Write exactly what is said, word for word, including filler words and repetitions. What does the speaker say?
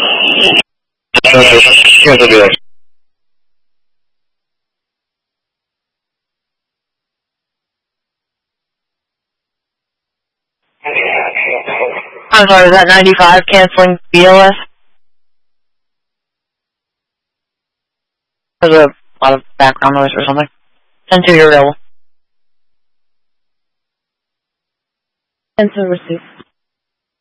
Here's the deal. I'm sorry, is that ninety-five canceling B L S? There's a lot of background noise or something. ten two, you're available. Cancel receipt.